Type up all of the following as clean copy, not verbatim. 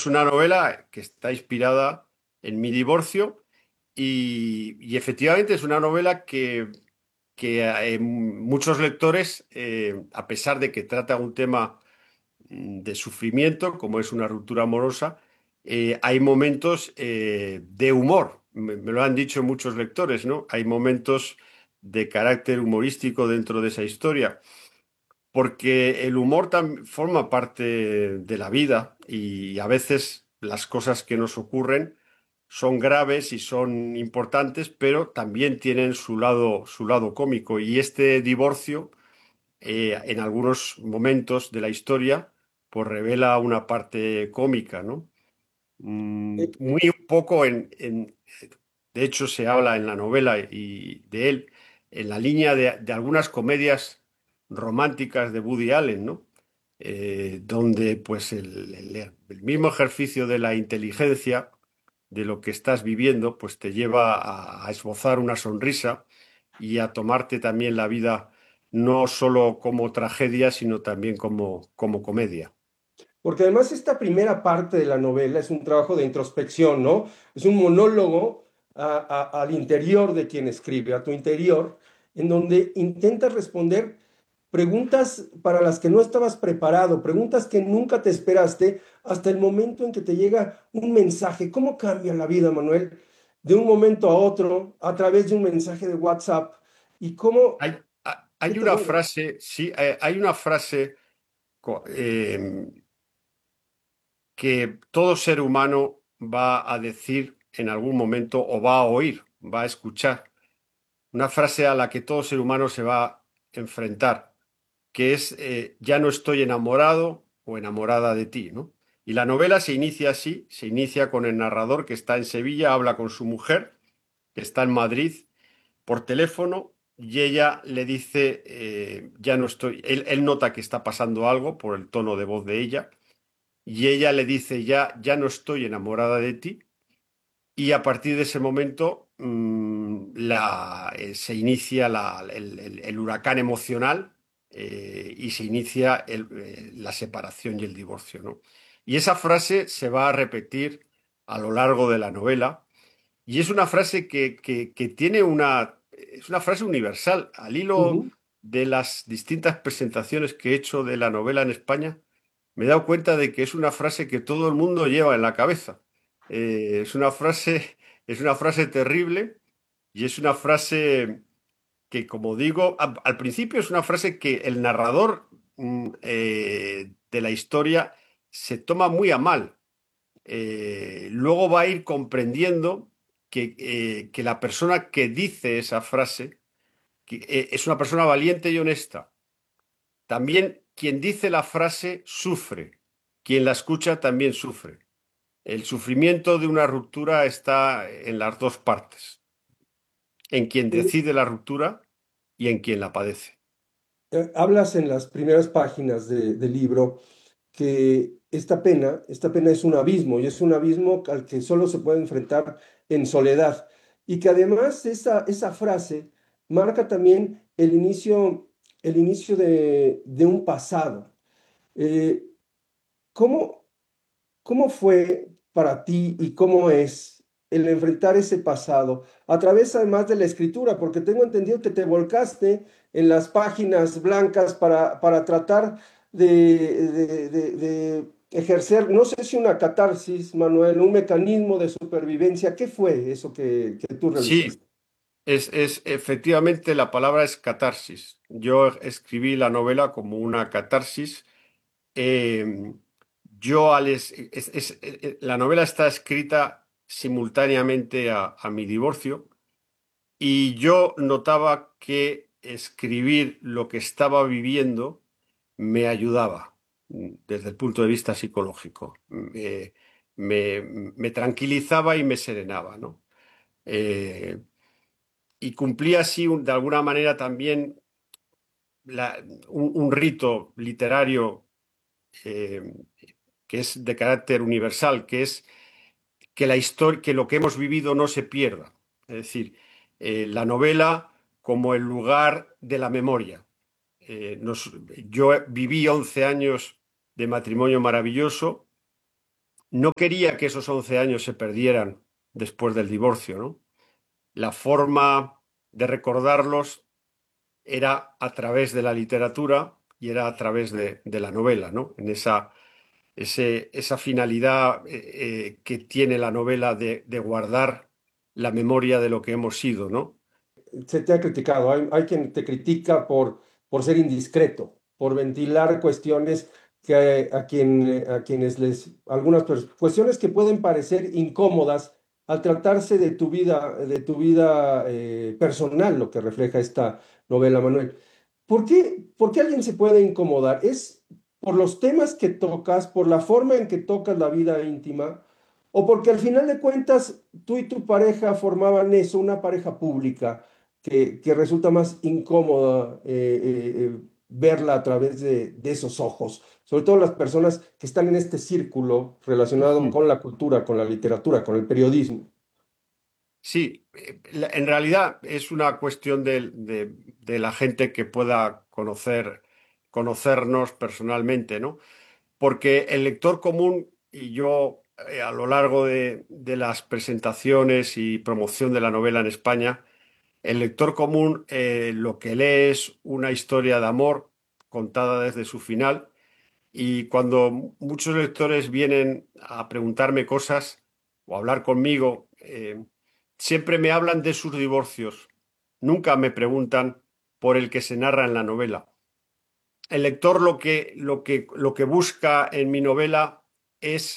es una novela que está inspirada en mi divorcio y efectivamente es una novela que muchos lectores, a pesar de que trata un tema de sufrimiento, como es una ruptura amorosa, hay momentos de humor. Me lo han dicho muchos lectores, ¿no? Hay momentos de carácter humorístico dentro de esa historia, porque el humor forma parte de la vida y a veces las cosas que nos ocurren son graves y son importantes, pero también tienen su lado cómico. Y este divorcio, en algunos momentos de la historia, pues revela una parte cómica, ¿no? Muy un poco de hecho se habla en la novela y de él, en la línea de algunas comedias románticas de Woody Allen, ¿no? Donde pues el mismo ejercicio de la inteligencia de lo que estás viviendo, pues te lleva a esbozar una sonrisa y a tomarte también la vida no solo como tragedia, sino también como comedia. Porque además esta primera parte de la novela es un trabajo de introspección, ¿no? Es un monólogo al interior de quien escribe, a tu interior, en donde intentas responder preguntas para las que no estabas preparado, preguntas que nunca te esperaste, hasta el momento en que te llega un mensaje. ¿Cómo cambia la vida, Manuel, de un momento a otro a través de un mensaje de WhatsApp? ¿Y cómo, qué Hay te una mueve? frase, sí, hay una frase co- eh, que todo ser humano va a decir en algún momento o va a oír, va a escuchar. Una frase a la que todo ser humano se va a enfrentar, que es ya no estoy enamorado o enamorada de ti, ¿no? Y la novela se inicia así, se inicia con el narrador que está en Sevilla, habla con su mujer, que está en Madrid, por teléfono, y ella le dice, ya no estoy, él nota que está pasando algo por el tono de voz de ella, y ella le dice, ya no estoy enamorada de ti, y a partir de ese momento se inicia el huracán emocional y se inicia la separación y el divorcio, ¿no? Y esa frase se va a repetir a lo largo de la novela y es una frase que tiene es una frase universal. Al hilo Ujú. de las distintas presentaciones que he hecho de la novela en España, me he dado cuenta de que es una frase que todo el mundo lleva en la cabeza. Es una frase, es una frase terrible y es una frase que, como digo, al principio es una frase que el narrador de la historia se toma muy a mal. Luego va a ir comprendiendo que la persona que dice esa frase es una persona valiente y honesta. También quien dice la frase sufre, quien la escucha también sufre. El sufrimiento de una ruptura está en las dos partes, en quien decide la ruptura y en quien la padece. Hablas en las primeras páginas del libro que esta pena es un abismo y es un abismo al que solo se puede enfrentar en soledad. Y que además esa frase marca también el inicio de un pasado. Eh, ¿cómo, ¿Cómo fue para ti y cómo es el enfrentar ese pasado a través además de la escritura? Porque tengo entendido que te volcaste en las páginas blancas para tratar de ejercer, no sé si una catarsis, Manuel, un mecanismo de supervivencia. ¿Qué fue eso que tú Sí, realizaste? efectivamente la palabra es catarsis. Yo escribí la novela como una catarsis. Eh, yo al la novela está escrita simultáneamente a mi divorcio y yo notaba que escribir lo que estaba viviendo me ayudaba desde el punto de vista psicológico. Me tranquilizaba y me serenaba, ¿no? Eh, y cumplía así, de alguna manera, también un rito literario eh, que es de carácter universal, que es que la historia, que lo que hemos vivido no se pierda. Es decir, la novela como el lugar de la memoria. Yo viví 11 años de matrimonio maravilloso no quería que esos 11 años se perdieran después del divorcio, ¿no? La forma de recordarlos era a través de la literatura y era a través de la novela, ¿no? En esa finalidad que tiene la novela de guardar la memoria de lo que hemos sido, ¿no? Se te ha criticado, hay quien te critica por ser indiscreto, por ventilar cuestiones a quienes algunas cuestiones que pueden parecer incómodas al tratarse de tu vida personal, lo que refleja esta novela, Manuel. Por qué alguien se puede incomodar? ¿Es por los temas que tocas, por la forma en que tocas la vida íntima, o porque al final de cuentas tú y tu pareja formaban eso, una pareja pública, que resulta más incómoda verla a través de esos ojos? Sobre todo las personas que están en este círculo relacionado Ujú. con la cultura, con la literatura, con el periodismo. Sí, en realidad es una cuestión de la gente que pueda conocernos personalmente, ¿no? Porque el lector común, y yo a lo largo de las presentaciones y promoción de la novela en España, el lector común lo que lee es una historia de amor contada desde su final, y cuando muchos lectores vienen a preguntarme cosas o a hablar conmigo, siempre me hablan de sus divorcios. Nunca me preguntan por el que se narra en la novela. El lector lo que busca en mi novela es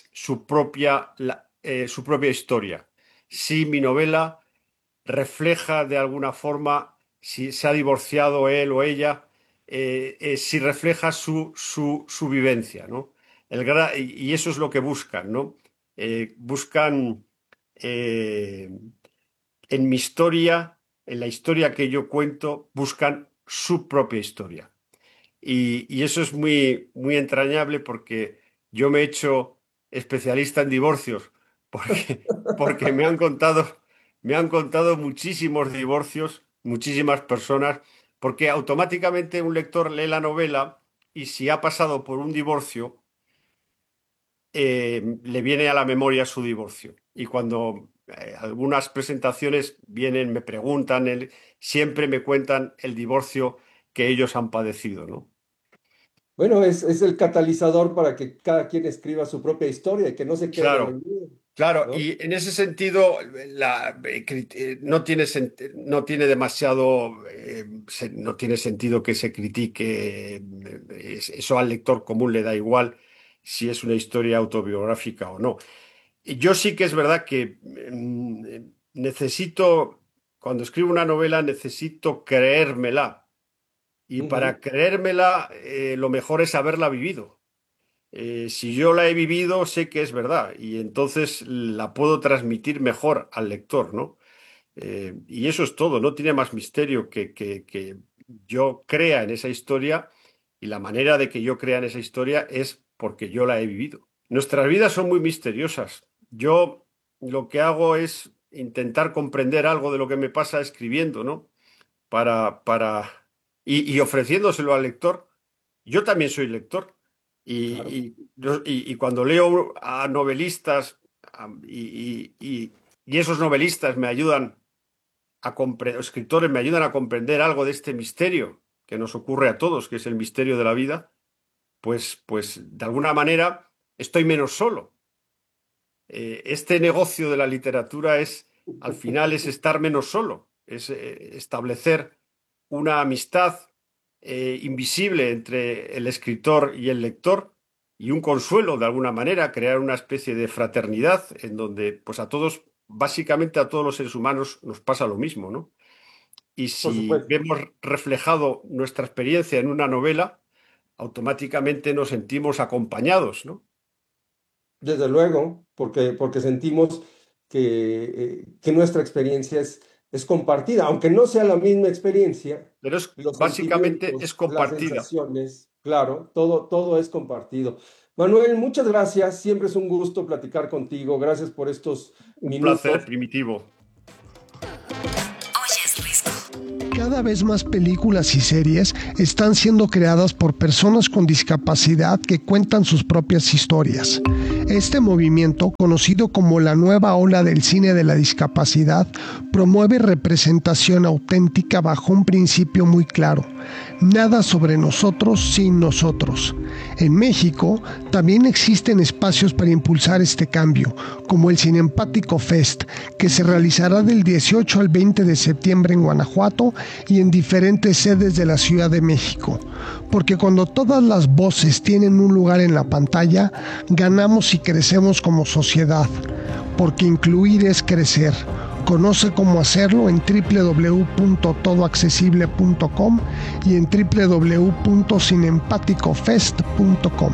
su propia historia. Si mi novela refleja de alguna forma si se ha divorciado él o ella, si refleja su vivencia, ¿no? Y eso es lo que buscan, ¿no? Buscan eh, en mi historia, en la historia que yo cuento, buscan su propia historia. Y eso es muy, muy entrañable porque yo me he hecho especialista en divorcios, porque me han contado muchísimos divorcios, muchísimas personas, porque automáticamente un lector lee la novela y si ha pasado por un divorcio, le viene a la memoria su divorcio. Y cuando algunas presentaciones vienen, me preguntan, siempre me cuentan el divorcio que ellos han padecido, ¿no? Bueno, es el catalizador para que cada quien escriba su propia historia y que no se quede en el Claro, libro, claro, ¿no? y en ese sentido no tiene demasiado, no tiene sentido que se critique, eso al lector común le da igual si es una historia autobiográfica o no. Y yo sí que es verdad que cuando escribo una novela, necesito creérmela, y Ujú. para creérmela, lo mejor es haberla vivido. Si yo la he vivido, sé que es verdad y entonces la puedo transmitir mejor al lector, ¿no? Y eso es todo, no tiene más misterio que yo crea en esa historia, y la manera de que yo crea en esa historia es porque yo la he vivido. Nuestras vidas son muy misteriosas. Yo lo que hago es intentar comprender algo de lo que me pasa escribiendo, ¿no? Y ofreciéndoselo al lector. Yo también soy lector Claro. y cuando leo a novelistas, y esos novelistas me ayudan escritores me ayudan a comprender algo de este misterio que nos ocurre a todos, que es el misterio de la vida, pues de alguna manera estoy menos solo. Este negocio de la literatura al final es estar menos solo, es establecer una amistad invisible entre el escritor y el lector, y un consuelo de alguna manera, crear una especie de fraternidad en donde pues básicamente a todos los seres humanos nos pasa lo mismo, ¿no? Y Por si supuesto. vemos reflejado nuestra experiencia en una novela, automáticamente nos sentimos acompañados, ¿no? Desde luego, porque sentimos que nuestra experiencia es compartida, aunque no sea la misma experiencia, Pero los básicamente es sentimientos, las compartida. sensaciones, claro, todo es compartido. Manuel, muchas gracias, siempre es un gusto platicar contigo, gracias por estos Un placer, minutos. Primitivo. Cada vez más películas y series están siendo creadas por personas con discapacidad que cuentan sus propias historias. Este movimiento, conocido como la nueva ola del cine de la discapacidad, promueve representación auténtica bajo un principio muy claro: nada sobre nosotros sin nosotros. En México también existen espacios para impulsar este cambio, como el Cinempático Fest, que se realizará del 18 al 20 de septiembre en Guanajuato y en diferentes sedes de la Ciudad de México. Porque cuando todas las voces tienen un lugar en la pantalla, ganamos y crecemos como sociedad. Porque incluir es crecer. Conoce cómo hacerlo en www.todoaccesible.com y en www.cinempaticofest.com.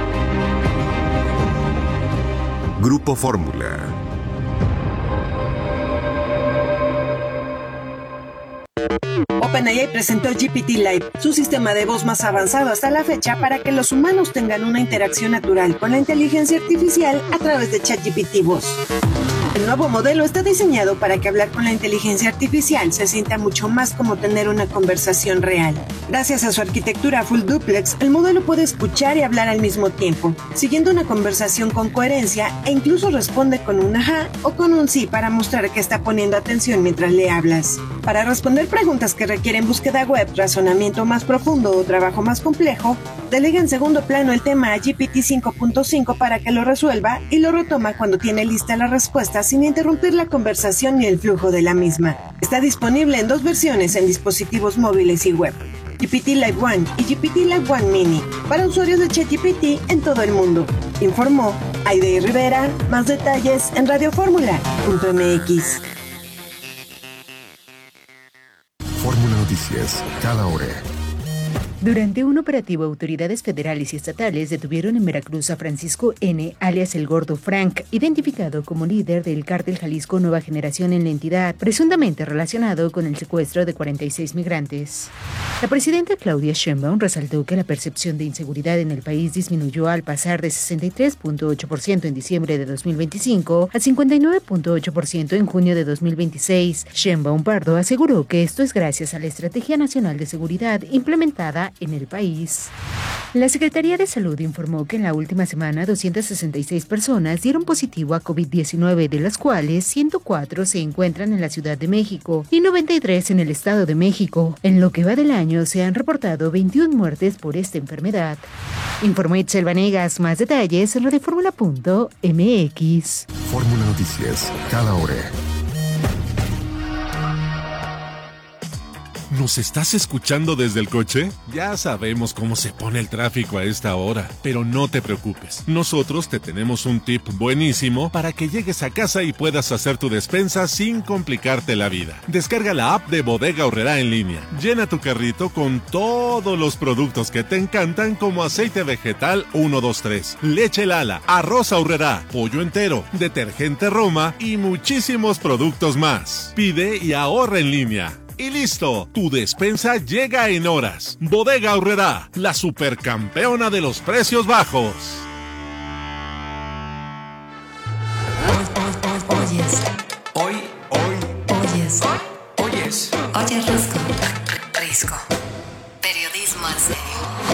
Grupo Fórmula. OpenAI presentó GPT-Live, su sistema de voz más avanzado hasta la fecha para que los humanos tengan una interacción natural con la inteligencia artificial a través de ChatGPT Voz. El nuevo modelo está diseñado para que hablar con la inteligencia artificial se sienta mucho más como tener una conversación real. Gracias a su arquitectura full duplex, el modelo puede escuchar y hablar al mismo tiempo, siguiendo una conversación con coherencia e incluso responde con un ajá o con un sí para mostrar que está poniendo atención mientras le hablas. Para responder preguntas que requieren búsqueda web, razonamiento más profundo o trabajo más complejo, delega en segundo plano el tema a GPT 5.5 para que lo resuelva y lo retoma cuando tiene lista la respuesta sin interrumpir la conversación ni el flujo de la misma. Está disponible en 2 versiones en dispositivos móviles y web: GPT Live One y GPT Live One Mini, para usuarios de ChatGPT en todo el mundo. Informó Aide Rivera. Más detalles en radioformula.mx. Fórmula Noticias, cada hora. Durante un operativo, autoridades federales y estatales detuvieron en Veracruz a Francisco N., alias El Gordo Frank, identificado como líder del cártel Jalisco Nueva Generación en la entidad, presuntamente relacionado con el secuestro de 46 migrantes. La presidenta Claudia Sheinbaum resaltó que la percepción de inseguridad en el país disminuyó al pasar de 63.8% en diciembre de 2025 a 59.8% en junio de 2026. Sheinbaum Pardo aseguró que esto es gracias a la Estrategia Nacional de Seguridad implementada en el país. La Secretaría de Salud informó que en la última semana 266 personas dieron positivo a COVID-19, de las cuales 104 se encuentran en la Ciudad de México y 93 en el Estado de México. En lo que va del año se han reportado 21 muertes por esta enfermedad. Informó Itzel Vanegas. Más detalles en radioformula.mx. Fórmula Noticias, cada hora. ¿Nos estás escuchando desde el coche? Ya sabemos cómo se pone el tráfico a esta hora, pero no te preocupes. Nosotros te tenemos un tip buenísimo para que llegues a casa y puedas hacer tu despensa sin complicarte la vida. Descarga la app de Bodega Aurrerá en línea. Llena tu carrito con todos los productos que te encantan, como aceite vegetal 123, leche Lala, arroz Aurrerá, pollo entero, detergente Roma y muchísimos productos más. Pide y ahorra en línea. Y listo, tu despensa llega en horas. Bodega Aurrerá, la supercampeona de los precios bajos. Oyes. Oyes Risco. Risco. Periodismo en serio.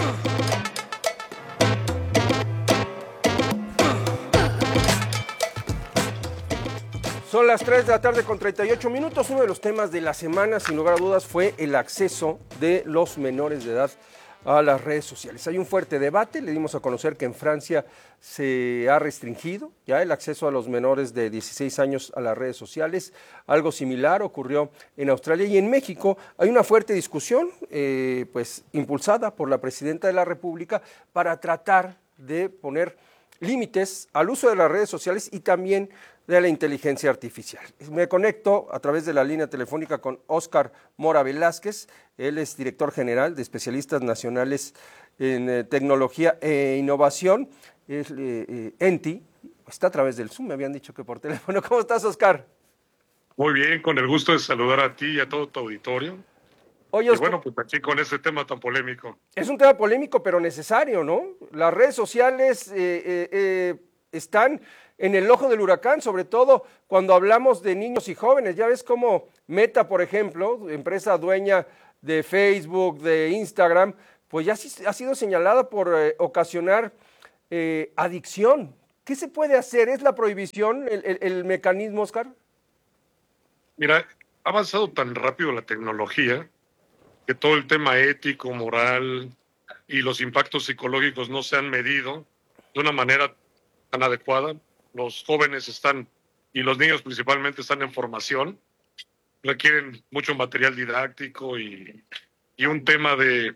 Son las 3 de la tarde con 38 minutos. Uno de los temas de la semana, sin lugar a dudas, fue el acceso de los menores de edad a las redes sociales. Hay un fuerte debate. Le dimos a conocer que en Francia se ha restringido ya el acceso a los menores de 16 años a las redes sociales. Algo similar ocurrió en Australia, y en México hay una fuerte discusión pues impulsada por la presidenta de la República para tratar de poner límites al uso de las redes sociales y también de la inteligencia artificial. Me conecto a través de la línea telefónica con Óscar Mora Velázquez. Él es director general de Especialistas Nacionales en Tecnología e Innovación. Es ENTI. Está a través del Zoom, me habían dicho que por teléfono. ¿Cómo estás, Óscar? Muy bien, con el gusto de saludar a ti y a todo tu auditorio. Oye, y Óscar, bueno, pues aquí con este tema tan polémico. es un tema polémico, pero necesario, ¿no? Las redes sociales están en el ojo del huracán, sobre todo cuando hablamos de niños y jóvenes. Ya ves cómo Meta, por ejemplo, empresa dueña de Facebook, de Instagram, pues ya ha sido señalada por ocasionar adicción. ¿Qué se puede hacer? ¿Es la prohibición el mecanismo, Oscar? Mira, ha avanzado tan rápido la tecnología que todo el tema ético, moral y los impactos psicológicos no se han medido de una manera tan adecuada. Los jóvenes están, y los niños principalmente, están en formación, requieren mucho material didáctico y un tema de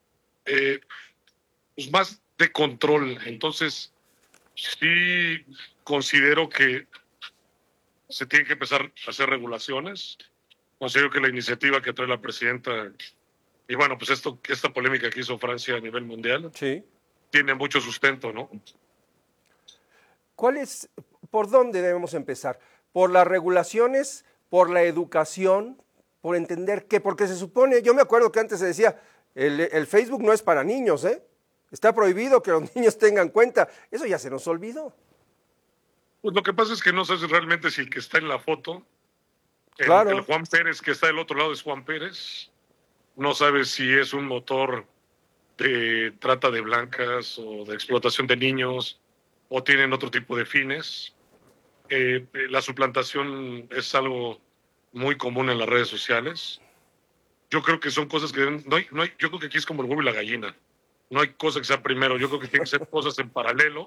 pues más de control. Entonces, sí considero que se tienen que empezar a hacer regulaciones. Considero que la iniciativa que trae la presidenta, y bueno, pues esta polémica que hizo Francia a nivel mundial, sí, tiene mucho sustento, ¿no? ¿Por dónde debemos empezar? ¿Por las regulaciones, por la educación, por entender qué? Porque se supone, yo me acuerdo que antes se decía, el Facebook no es para niños, ¿eh? Está prohibido que los niños tengan cuenta. Eso ya se nos olvidó. Pues lo que pasa es que no sabes realmente si el que está en la foto, claro, el Juan Pérez que está del otro lado es Juan Pérez. No sabes si es un motor de trata de blancas o de explotación de niños o tienen otro tipo de fines. La suplantación es algo muy común en las redes sociales. Yo creo que son cosas que yo creo que aquí es como el huevo y la gallina. No hay cosa que sea primero. Yo creo que tienen que ser cosas en paralelo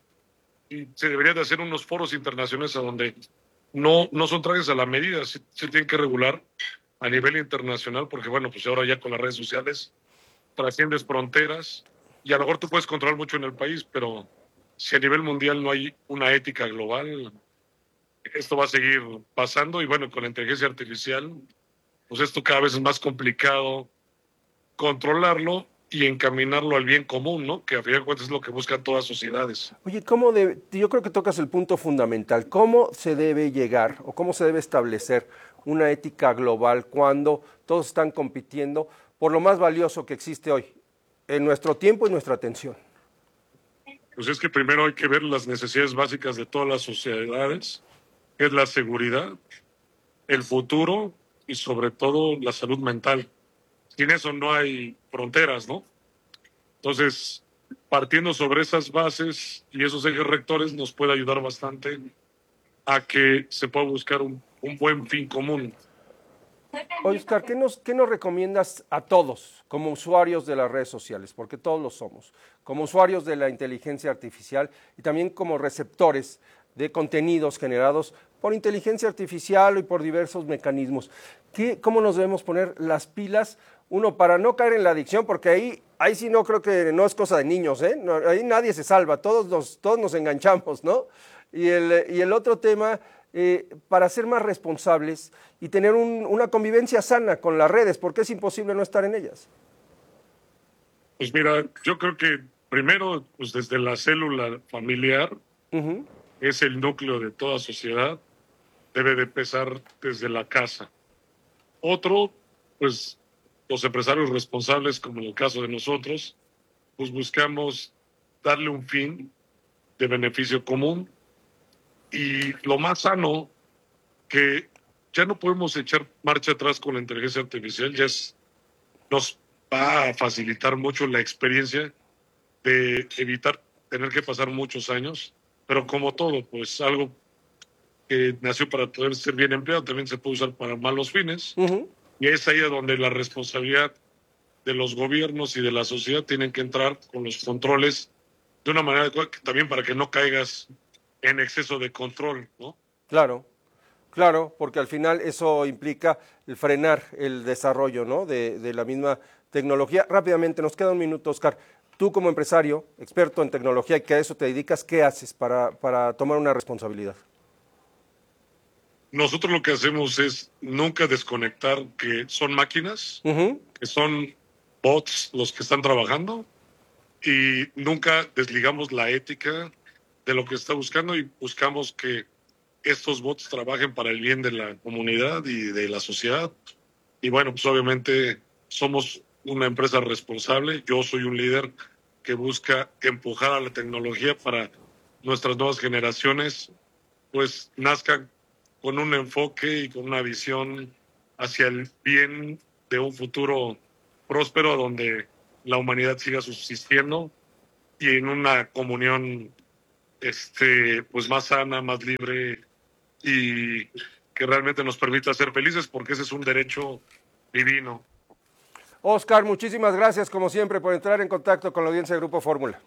y se deberían de hacer unos foros internacionales a donde no son trajes a la medida, se tienen que regular a nivel internacional, porque bueno, pues ahora ya con las redes sociales trasciendes fronteras y a lo mejor tú puedes controlar mucho en el país, pero si a nivel mundial no hay una ética global, esto va a seguir pasando. Y bueno, con la inteligencia artificial, pues esto cada vez es más complicado controlarlo y encaminarlo al bien común, ¿no? Que a fin de cuentas es lo que buscan todas sociedades. Oye, yo creo que tocas el punto fundamental. ¿Cómo se debe llegar o cómo se debe establecer una ética global cuando todos están compitiendo por lo más valioso que existe hoy, en nuestro tiempo y nuestra atención? Pues es que primero hay que ver las necesidades básicas de todas las sociedades, que es la seguridad, el futuro y sobre todo la salud mental. Sin eso no hay fronteras, ¿no? Entonces, partiendo sobre esas bases y esos ejes rectores nos puede ayudar bastante a que se pueda buscar un buen fin común. Oye, Oscar, ¿qué nos recomiendas a todos como usuarios de las redes sociales? Porque todos lo somos, como usuarios de la inteligencia artificial y también como receptores de contenidos generados por inteligencia artificial y por diversos mecanismos. ¿Cómo nos debemos poner las pilas? Uno, para no caer en la adicción, porque ahí sí no creo que no es cosa de niños, ¿eh? No, ahí nadie se salva, todos nos enganchamos, ¿no? Y el otro tema, para ser más responsables y tener una convivencia sana con las redes, porque es imposible no estar en ellas. Pues mira, yo creo que primero, pues desde la célula familiar, es el núcleo de toda sociedad, debe de empezar desde la casa. Otro, pues los empresarios responsables, como en el caso de nosotros, pues buscamos darle un fin de beneficio común. Y lo más sano, que ya no podemos echar marcha atrás con la inteligencia artificial, nos va a facilitar mucho la experiencia de evitar tener que pasar muchos años, pero como todo, pues algo que nació para poder ser bien empleado también se puede usar para malos fines. Y es ahí donde la responsabilidad de los gobiernos y de la sociedad tienen que entrar con los controles de una manera también para que no caigas en exceso de control, ¿no? Claro, porque al final eso implica el frenar el desarrollo, ¿no? de la misma tecnología. Rápidamente, nos queda un minuto, Oscar. Tú como empresario, experto en tecnología y que a eso te dedicas, ¿qué haces para tomar una responsabilidad? Nosotros lo que hacemos es nunca desconectar que son máquinas, que son bots los que están trabajando, y nunca desligamos la ética de lo que está buscando y buscamos que estos bots trabajen para el bien de la comunidad y de la sociedad. Y bueno, pues obviamente somos una empresa responsable. Yo soy un líder que busca empujar a la tecnología para nuestras nuevas generaciones pues nazcan con un enfoque y con una visión hacia el bien de un futuro próspero donde la humanidad siga subsistiendo y en una comunión pues más sana, más libre y que realmente nos permita ser felices, porque ese es un derecho divino. Oscar, muchísimas gracias como siempre por entrar en contacto con la audiencia de Grupo Fórmula.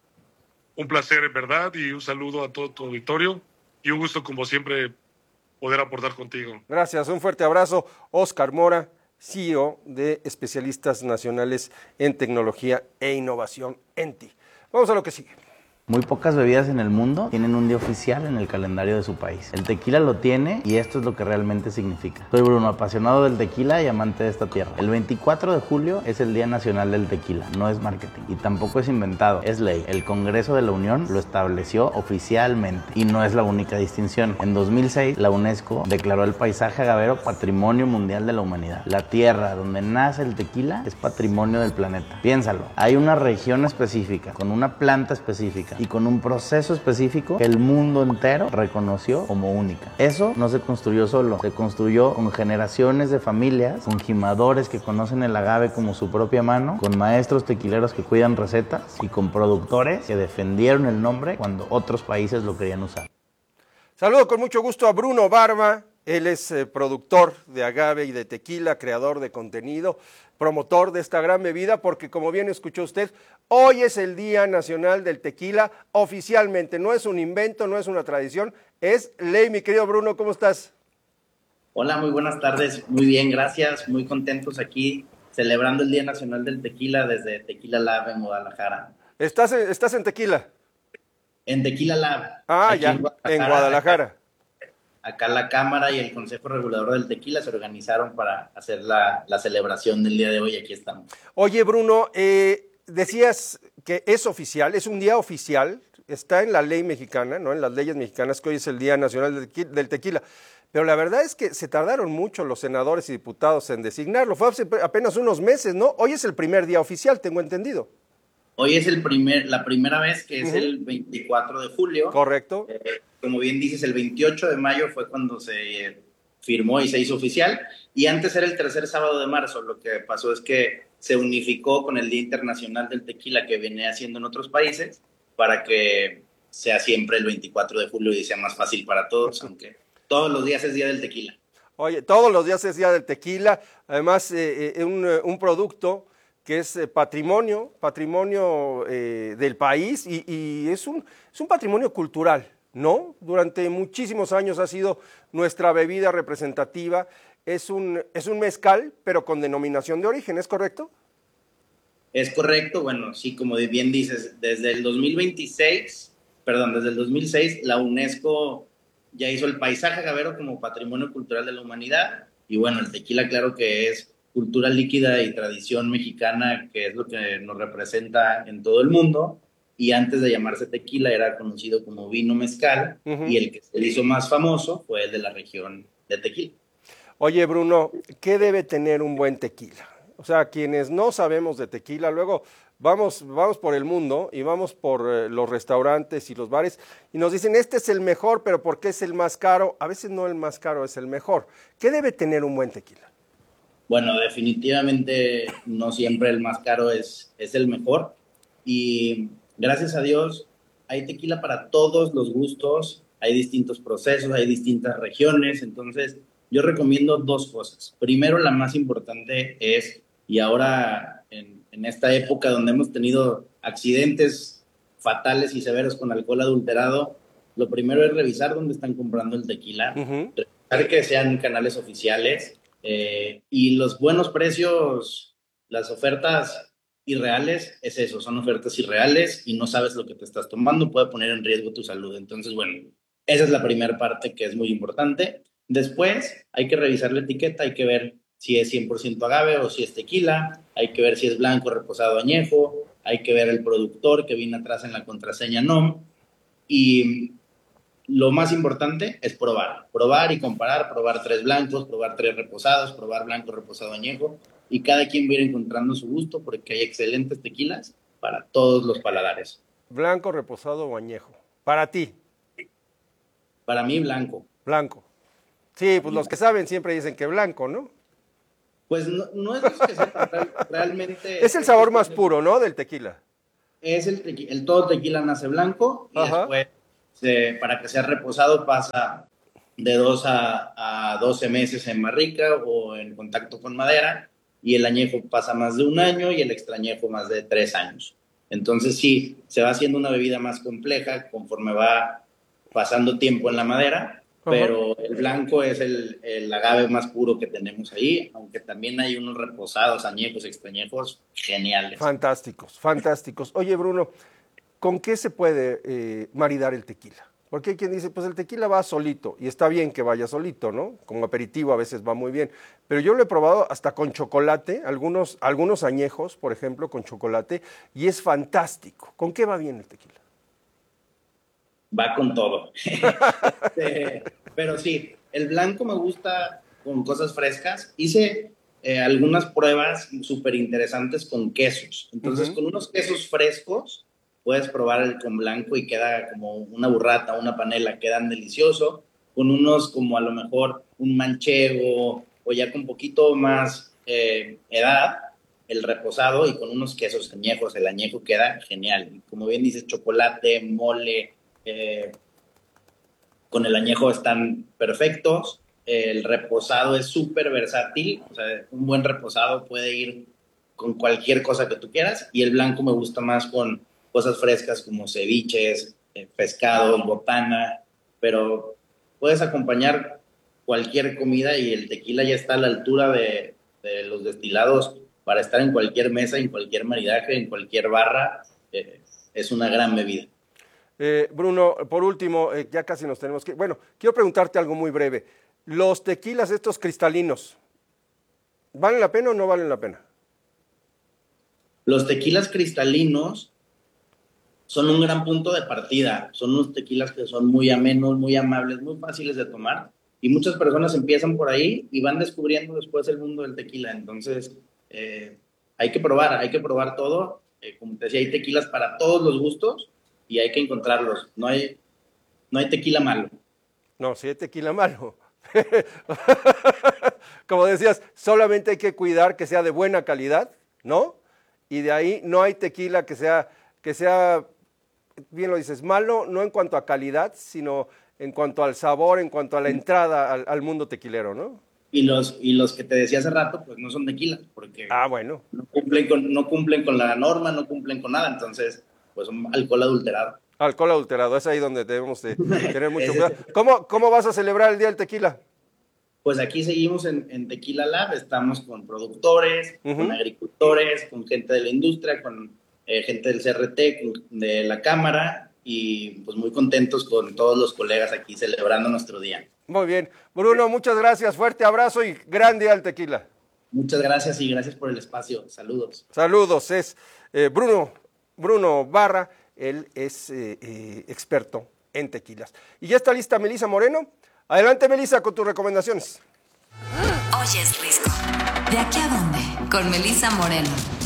Un placer en verdad y un saludo a todo tu auditorio y un gusto como siempre poder aportar contigo. Gracias, un fuerte abrazo. Oscar Mora, CEO de Especialistas Nacionales en Tecnología e Innovación, ENTI. Vamos a lo que sigue. Muy pocas bebidas en el mundo tienen un día oficial en el calendario de su país. El tequila lo tiene y esto es lo que realmente significa. Soy Bruno, apasionado del tequila y amante de esta tierra. El 24 de julio es el Día Nacional del Tequila, no es marketing y tampoco es inventado, es ley. El Congreso de la Unión lo estableció oficialmente y no es la única distinción. En 2006, la UNESCO declaró el paisaje agavero Patrimonio Mundial de la Humanidad. La tierra donde nace el tequila es patrimonio del planeta. Piénsalo, hay una región específica, con una planta específica y con un proceso específico que el mundo entero reconoció como única. Eso no se construyó solo, se construyó con generaciones de familias, con gimadores que conocen el agave como su propia mano, con maestros tequileros que cuidan recetas y con productores que defendieron el nombre cuando otros países lo querían usar. Saludo con mucho gusto a Bruno Barba. Él es productor de agave y de tequila, creador de contenido, promotor de esta gran bebida, porque como bien escuchó usted, hoy es el Día Nacional del Tequila, oficialmente, no es un invento, no es una tradición, es ley. Mi querido Bruno, ¿cómo estás? Hola, muy buenas tardes, muy bien, gracias, muy contentos aquí, celebrando el Día Nacional del Tequila desde Tequila Lab en Guadalajara. ¿Estás en Tequila? En Tequila Lab. Ah, ya, en Guadalajara. Acá la Cámara y el Consejo Regulador del Tequila se organizaron para hacer la celebración del día de hoy. Aquí estamos. Oye, Bruno, decías que es oficial, es un día oficial, está en la ley mexicana, ¿no? En las leyes mexicanas, que hoy es el Día Nacional del Tequila. Pero la verdad es que se tardaron mucho los senadores y diputados en designarlo. Fue hace apenas unos meses, ¿no? Hoy es el primer día oficial, tengo entendido. Hoy es la primera vez que es el 24 de julio. Correcto. Como bien dices, el 28 de mayo fue cuando se firmó y se hizo oficial. Y antes era el tercer sábado de marzo. Lo que pasó es que se unificó con el Día Internacional del Tequila que viene haciendo en otros países para que sea siempre el 24 de julio y sea más fácil para todos, aunque todos los días es Día del Tequila. Oye, todos los días es Día del Tequila. Además, un producto que es patrimonio del país y es un patrimonio cultural, ¿no? Durante muchísimos años ha sido nuestra bebida representativa. Es un mezcal, pero con denominación de origen, ¿es correcto? Es correcto, bueno, sí, como bien dices, desde el 2006, la UNESCO ya hizo el paisaje agavero como patrimonio cultural de la humanidad y bueno, el tequila claro que es cultura líquida y tradición mexicana, que es lo que nos representa en todo el mundo, y antes de llamarse tequila era conocido como vino mezcal, y el que se hizo más famoso fue el de la región de Tequila. Oye, Bruno, ¿qué debe tener un buen tequila? O sea, quienes no sabemos de tequila, luego vamos por el mundo y vamos por los restaurantes y los bares y nos dicen, este es el mejor, pero ¿por qué es el más caro? A veces no el más caro es el mejor. ¿Qué debe tener un buen tequila? Bueno, definitivamente no siempre el más caro es el mejor y gracias a Dios hay tequila para todos los gustos, hay distintos procesos, hay distintas regiones, entonces yo recomiendo dos cosas. Primero, la más importante es, y ahora en esta época donde hemos tenido accidentes fatales y severos con alcohol adulterado, lo primero es revisar dónde están comprando el tequila, revisar que sean canales oficiales, y los buenos precios, las ofertas irreales, es eso, son ofertas irreales y no sabes lo que te estás tomando, puede poner en riesgo tu salud. Entonces, bueno, esa es la primera parte que es muy importante. Después hay que revisar la etiqueta, hay que ver si es 100% agave o si es tequila, hay que ver si es blanco, reposado, añejo, hay que ver el productor que viene atrás en la contraseña NOM y lo más importante es probar y comparar, probar 3 blancos, probar 3 reposados, probar blanco, reposado, añejo, y cada quien va a ir encontrando su gusto porque hay excelentes tequilas para todos los paladares. Blanco, reposado o añejo. Para ti. Para mí, blanco. Blanco. Sí, pues los que saben siempre dicen que blanco, ¿no? Pues no es que sepan, realmente... Es el sabor más puro, ¿no? Del tequila. Es el todo tequila nace blanco y después, para que sea reposado, pasa de 2 a 12 meses en barrica o en contacto con madera, y el añejo pasa más de 1 año y el extrañejo más de 3 años. Entonces sí, se va haciendo una bebida más compleja conforme va pasando tiempo en la madera, pero el blanco es el agave más puro que tenemos ahí, aunque también hay unos reposados, añejos, extrañejos geniales. Fantásticos, fantásticos. Oye, Bruno, ¿con qué se puede maridar el tequila? Porque hay quien dice, pues el tequila va solito, y está bien que vaya solito, ¿no? Como aperitivo a veces va muy bien, pero yo lo he probado hasta con chocolate, algunos añejos, por ejemplo, con chocolate, y es fantástico. ¿Con qué va bien el tequila? Va con todo. Pero sí, el blanco me gusta con cosas frescas. Hice algunas pruebas súper interesantes con quesos. Entonces, con unos quesos frescos, puedes probar el con blanco y queda como una burrata, una panela, quedan delicioso. Con unos como a lo mejor un manchego o ya con poquito más edad, el reposado, y con unos quesos añejos, el añejo queda genial. Y como bien dices, chocolate, mole... con el añejo están perfectos. El reposado es súper versátil, o sea, un buen reposado puede ir con cualquier cosa que tú quieras, y el blanco me gusta más con cosas frescas como ceviches, pescados, botana, pero puedes acompañar cualquier comida y el tequila ya está a la altura de los destilados para estar en cualquier mesa, en cualquier maridaje, en cualquier barra. Es una gran bebida. Bruno, por último, ya casi nos tenemos que... Bueno, quiero preguntarte algo muy breve. ¿Los tequilas estos cristalinos, valen la pena o no valen la pena? Los tequilas cristalinos son un gran punto de partida. Son unos tequilas que son muy amenos, muy amables, muy fáciles de tomar. Y muchas personas empiezan por ahí y van descubriendo después el mundo del tequila. Entonces, hay que probar todo. Como te decía, hay tequilas para todos los gustos. Y hay que encontrarlos. No hay tequila malo. No, sí hay tequila malo. Como decías, solamente hay que cuidar que sea de buena calidad, ¿no? Y de ahí no hay tequila que sea, bien lo dices, malo, no en cuanto a calidad, sino en cuanto al sabor, en cuanto a la entrada al mundo tequilero, ¿no? Y los que te decía hace rato, pues no son tequilas, porque bueno. no cumplen con la norma, no cumplen con nada, entonces... pues un alcohol adulterado. Alcohol adulterado, es ahí donde debemos de tener mucho cuidado. ¿Cómo vas a celebrar el Día del Tequila? Pues aquí seguimos en Tequila Lab, estamos con productores, con agricultores, con gente de la industria, con gente del CRT, de la Cámara, y pues muy contentos con todos los colegas aquí celebrando nuestro día. Muy bien. Bruno, muchas gracias, fuerte abrazo y gran Día del Tequila. Muchas gracias y gracias por el espacio. Saludos. Saludos, es Bruno Barra, él es experto en tequilas. Y ya está lista Melissa Moreno. Adelante, Melissa, con tus recomendaciones. Oye, Risco. ¿De aquí a dónde? Con Melissa Moreno.